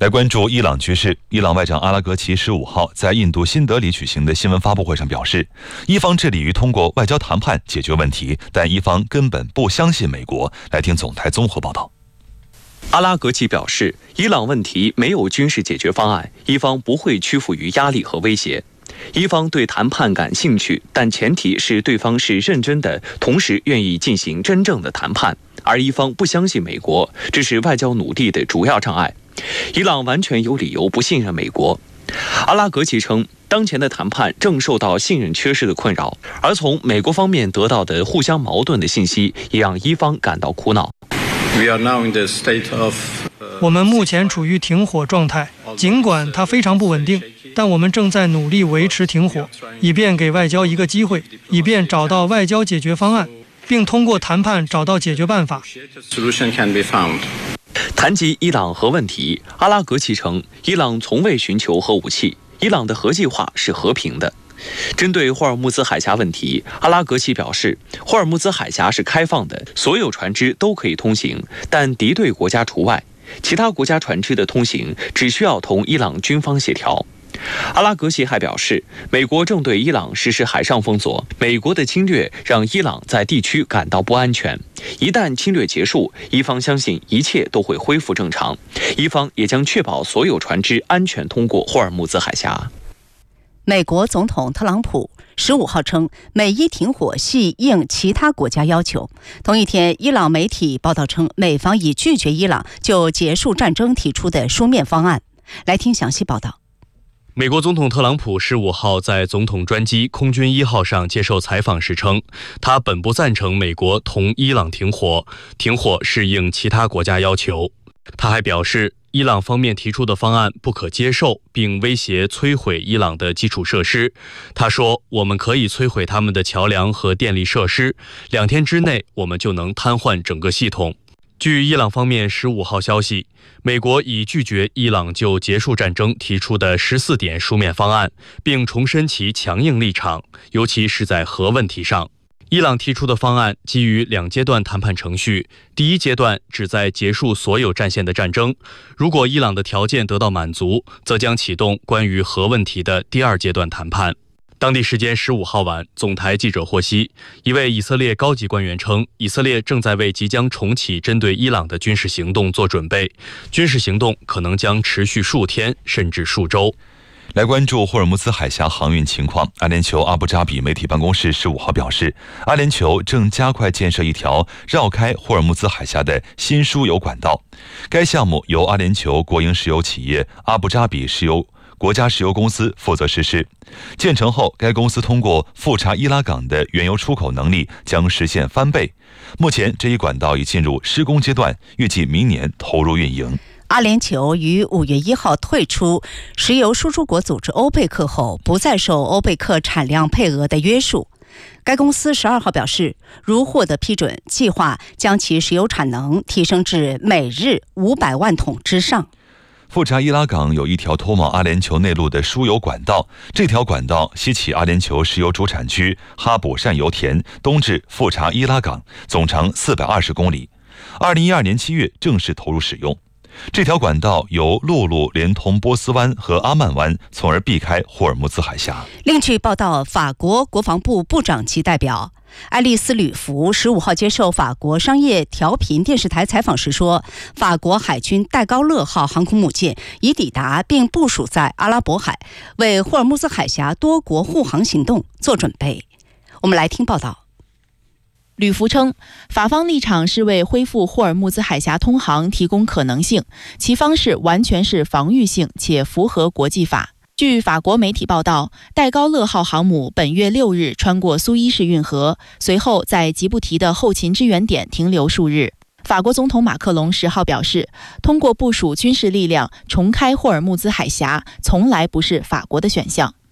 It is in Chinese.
来关注伊朗局势，伊朗外长阿拉格齐15号在印度新德里举行的新闻发布会上表示，伊方致力于通过外交谈判解决问题，但伊方根本不相信美国。来听总台综合报道。 阿拉格齐表示，伊朗问题没有军事解决方案，伊方不会屈服于压力和威胁。伊方对谈判感兴趣，但前提是对方是认真的，同时愿意进行真正的谈判。而伊方不相信美国，这是外交努力的主要障碍。伊朗完全有理由不信任美国。阿拉格齐称，当前的谈判正受到信任缺失的困扰，而从美国方面得到的互相矛盾的信息，也让伊方感到苦恼。 我们目前处于停火状态，尽管它非常不稳定，但我们正在努力维持停火，以便给外交一个机会，以便找到外交解决方案，并通过谈判找到解决办法。 谈及伊朗核问题，阿拉格齐称，伊朗从未寻求核武器，伊朗的核计划是和平的。针对霍尔木兹海峡问题，阿拉格齐表示，霍尔木兹海峡是开放的，所有船只都可以通行，但敌对国家除外，其他国家船只的通行只需要同伊朗军方协调。阿拉格齐还表示，美国正对伊朗实施海上封锁，美国的侵略让伊朗在地区感到不安全。一旦侵略结束，伊方相信一切都会恢复正常，伊方也将确保所有船只安全通过霍尔木兹海峡。 美国总统特朗普15号称，美伊停火系应其他国家要求。同一天，伊朗媒体报道称，美方已拒绝伊朗就结束战争提出的书面方案。来听详细报道。 美国总统特朗普15号在总统专机空军1号上接受采访时称，他本不赞成美国同伊朗停火，停火是应其他国家要求。他还表示，伊朗方面提出的方案不可接受，并威胁摧毁伊朗的基础设施。他说，我们可以摧毁他们的桥梁和电力设施，2天之内我们就能瘫痪整个系统。据伊朗方面15号消息，美国已拒绝伊朗就结束战争提出的14点书面方案，并重申其强硬立场，尤其是在核问题上。伊朗提出的方案基于2阶段谈判程序，第一阶段旨在结束所有战线的战争，如果伊朗的条件得到满足，则将启动关于核问题的第2阶段谈判。当地时间15号晚，总台记者获悉，一位以色列高级官员称，以色列正在为即将重启针对伊朗的军事行动做准备，军事行动可能将持续数天甚至数周。 来关注霍尔木兹海峡航运情况，阿联酋阿布扎比媒体办公室15号表示，阿联酋正加快建设一条绕开霍尔木兹海峡的新输油管道。该项目由阿联酋国营石油企业阿布扎比国家石油公司负责实施。建成后，该公司通过富查伊拉港的原油出口能力将实现翻倍。目前，这一管道已进入施工阶段，预计明年投入运营。 阿联酋于5月1号退出石油输出国组织欧佩克后，不再受欧佩克产量配额的约束。该公司12号表示，如获得批准，计划将其石油产能提升至每日500万桶之上。 富查伊拉港有一条通往阿联酋内陆的输油管道，这条管道西起阿联酋石油主产区哈卜善油田，东至富查伊拉港，总长420公里。2012年7月正式投入使用。这条管道由陆路连通波斯湾和阿曼湾，从而避开霍尔木兹海峡。 另据报道，法国国防部部长级代表爱丽丝·吕弗15号接受法国商业调频电视台采访时说，法国海军戴高乐号航空母舰已抵达并部署在阿拉伯海，为霍尔木兹海峡多国护航行动做准备。我们来听报道。 吕弗称，法方立场是为恢复霍尔木兹海峡通航提供可能性，其方式完全是防御性且符合国际法。据法国媒体报道，戴高乐号航母本月6日穿过苏伊士运河，随后在吉布提的后勤支援点停留数日。法国总统马克龙10号表示，通过部署军事力量重开霍尔木兹海峡，从来不是法国的选项。